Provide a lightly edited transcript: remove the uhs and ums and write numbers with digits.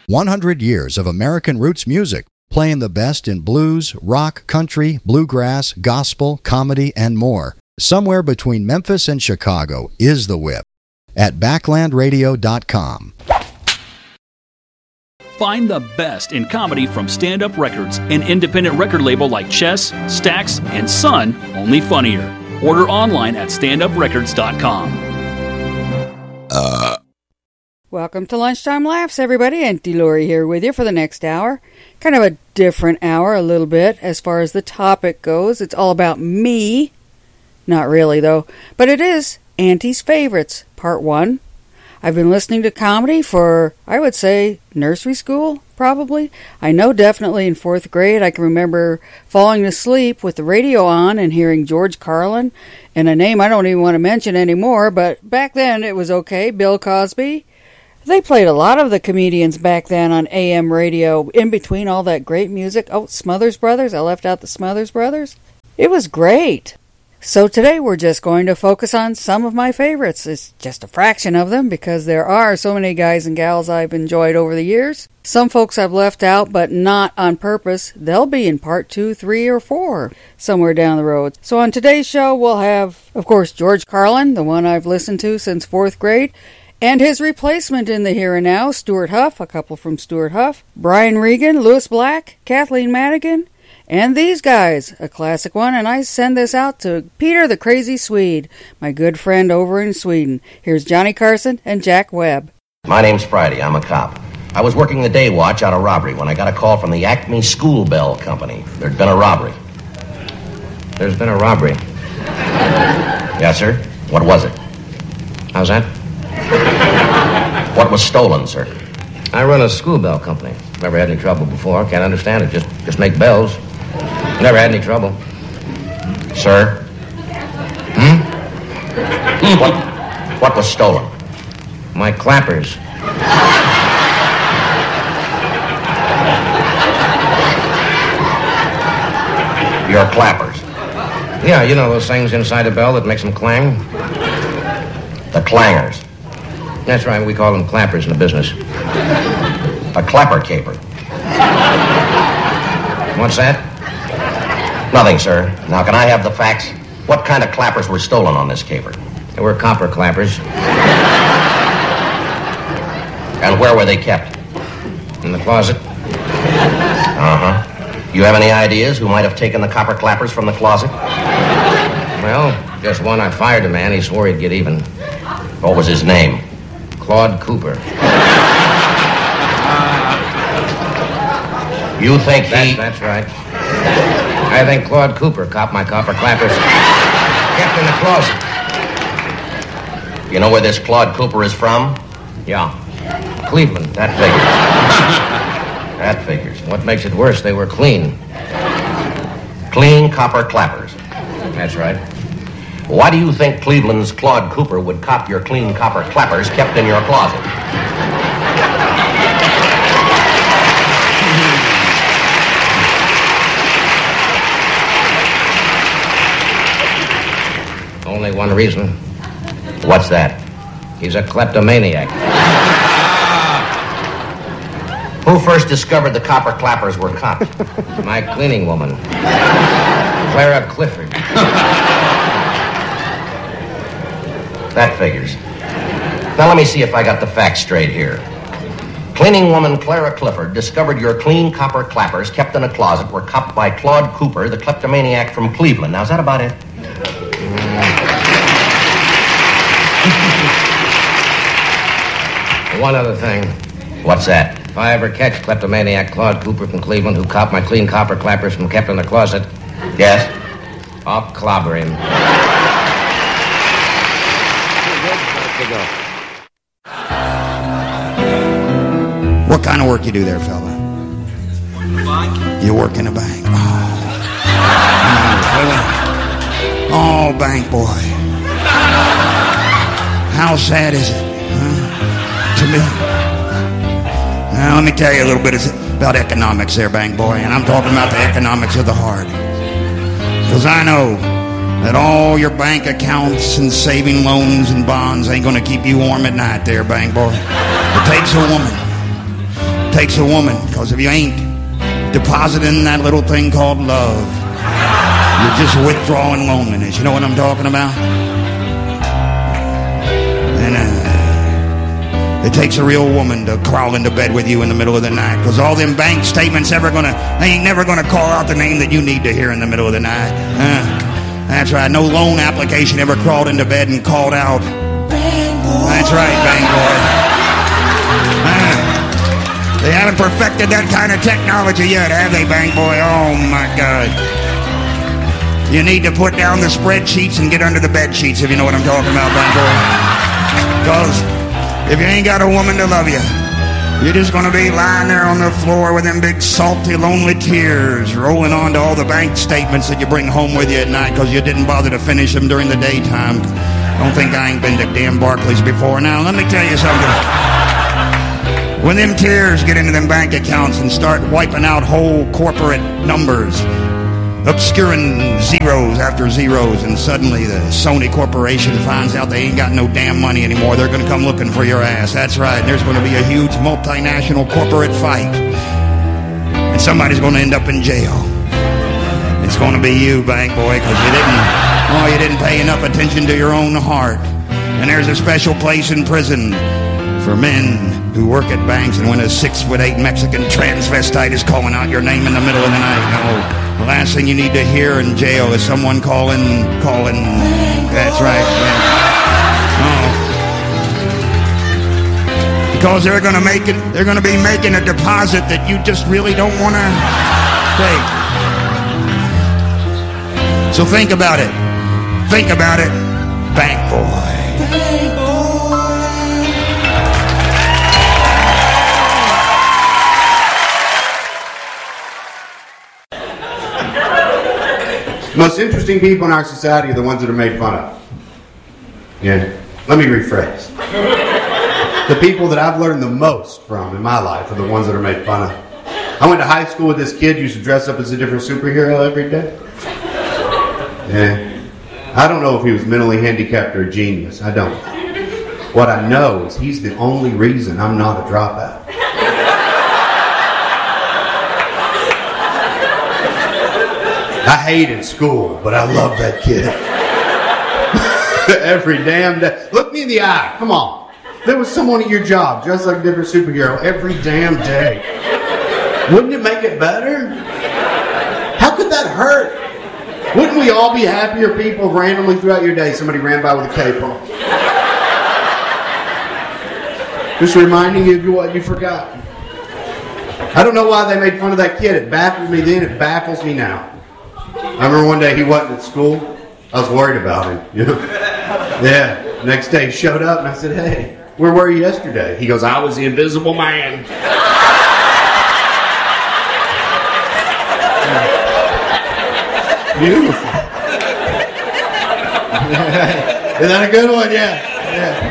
100 years of American roots music, playing the best in blues, rock, country, bluegrass, gospel, comedy, and more. Somewhere between Memphis and Chicago is the Whip. At backlandradio.com. Find the best in comedy from Stand Up Records, an independent record label like Chess, Stax, and Sun, only funnier. Order online at standuprecords.com. Welcome to Lunchtime Laughs, everybody. Auntie Lori here with you for the next hour. Kind of a different hour, a little bit, as far as the topic goes. It's all about me. Not really, though. But it is Auntie's Favorites, Part 1. I've been listening to comedy for, I would say, nursery school, probably. I know definitely in 4th grade I can remember falling asleep with the radio on and hearing George Carlin, and a name I don't even want to mention anymore, but back then it was okay, Bill Cosby. They played a lot of the comedians back then on AM radio, in between all that great music. Oh, Smothers Brothers, I left out the Smothers Brothers. It was great. So today we're just going to focus on some of my favorites. It's just a fraction of them because there are so many guys and gals I've enjoyed over the years. Some folks I've left out, but not on purpose. They'll be in part 2, 3, or 4 somewhere down the road. So on today's show we'll have, of course, George Carlin, the one I've listened to since 4th grade, and his replacement in the here and now, Stuart Huff, a couple from Stuart Huff, Brian Regan, Louis Black, Kathleen Madigan, and these guys, a classic one, and I send this out to Peter the Crazy Swede, my good friend over in Sweden. Here's Johnny Carson and Jack Webb. My name's Friday. I'm a cop. I was working the day watch out of robbery when I got a call from the Acme School Bell Company. There'd been a robbery. There's been a robbery? Yes, sir. What was it? How's that? What was stolen, sir? I run a school bell company. Never had any trouble before. Can't understand it. Just make bells. Never had any trouble. Sir? What was stolen? My clappers. Your clappers? Yeah, you know those things inside a bell that makes them clang? The clangers. That's right, we call them clappers in the business. A clapper caper. What's that? Nothing, sir. Now, can I have the facts? What kind of clappers were stolen on this caper? They were copper clappers. And where were they kept? In the closet. Uh-huh. You have any ideas who might have taken the copper clappers from the closet? Well, just one. I fired a man. He swore he'd get even. What was his name? Claude Cooper. You think he... That's right. I think Claude Cooper copped my copper clappers. Kept in the closet. You know where this Claude Cooper is from? Yeah. Cleveland. That figures. That figures. What makes it worse, they were clean. Clean copper clappers. That's right. Why do you think Cleveland's Claude Cooper would cop your clean copper clappers kept in your closet? Only one reason. What's that? He's a kleptomaniac. Who first discovered the copper clappers were copped? My cleaning woman, Clara Clifford. That figures. Now let me see if I got the facts straight here. Cleaning woman Clara Clifford discovered your clean copper clappers kept in a closet were copped by Claude Cooper, the kleptomaniac from Cleveland. Now, is that about it? One other thing. What's that? If I ever catch kleptomaniac Claude Cooper from Cleveland who copped my clean copper clappers from kept in the closet... Yes? I'll clobber him. What kind of work you do there, fella? Work in a bank. You work in a bank. Oh, bank boy. How sad is it, to me? Now, let me tell you a little bit about economics there, bank boy. And I'm talking about the economics of the heart. Because I know that all your bank accounts and saving loans and bonds ain't going to keep you warm at night there, bank boy. It takes a woman. takes a woman, because if you ain't depositing that little thing called love, you're just withdrawing loneliness. You know what I'm talking about? And it takes a real woman to crawl into bed with you in the middle of the night, because all them bank statements they ain't never gonna call out the name that you need to hear in the middle of the night. That's right. No loan application ever crawled into bed and called out, "Bang boy." That's right, bang boy. They haven't perfected that kind of technology yet, have they, bang boy? Oh my God. You need to put down the spreadsheets and get under the bed sheets, if you know what I'm talking about, bang boy. Because if you ain't got a woman to love you, you're just going to be lying there on the floor with them big, salty, lonely tears rolling onto all the bank statements that you bring home with you at night because you didn't bother to finish them during the daytime. Don't think I ain't been to damn Barclays before. Now, let me tell you something. When them tears get into them bank accounts and start wiping out whole corporate numbers, obscuring zeros after zeros, and suddenly the Sony Corporation finds out they ain't got no damn money anymore, they're going to come looking for your ass. That's right. There's going to be a huge multinational corporate fight, and somebody's going to end up in jail. It's going to be you, bank boy, because you didn't pay enough attention to your own heart. And there's a special place in prison for men who work at banks, and when a 6'8" Mexican transvestite is calling out your name in the middle of the night, no. The last thing you need to hear in jail is someone calling. That's right. Oh. Because they're going to be making a deposit that you just really don't want to take. So think about it. Think about it, bank boy. Bank boy. The most interesting people in our society are the ones that are made fun of. Yeah. Let me rephrase. The people that I've learned the most from in my life are the ones that are made fun of. I went to high school with this kid who used to dress up as a different superhero every day. Yeah. I don't know if he was mentally handicapped or a genius. I don't. What I know is he's the only reason I'm not a dropout. I hated school, but I love that kid. Every damn day. Look me in the eye. Come on. There was someone at your job dressed like a different superhero every damn day. Wouldn't it make it better? How could that hurt? Wouldn't we all be happier people if randomly throughout your day somebody ran by with a cape on? Just reminding you of what you forgot. I don't know why they made fun of that kid. It baffled me then. It baffles me now. I remember one day he wasn't at school. I was worried about him. You know? Yeah. Next day he showed up and I said, "Hey, where were you yesterday?" He goes, "I was the invisible man." Beautiful. Isn't that a good one? Yeah.